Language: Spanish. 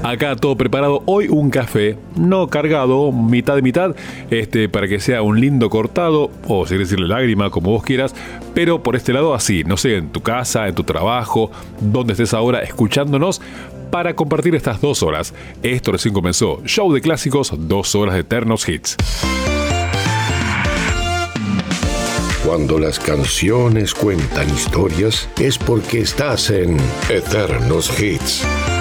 Acá todo preparado. Hoy un café, no cargado, mitad de mitad, para que sea un lindo cortado, o si quieres decirle lágrima, como vos quieras, pero por este lado así, no sé, en tu casa, en tu trabajo, donde estés ahora escuchándonos, para compartir estas 2 horas. Esto recién comenzó. Show de clásicos, 2 horas de eternos hits. Cuando las canciones cuentan historias, es porque estás en Eternos Hits.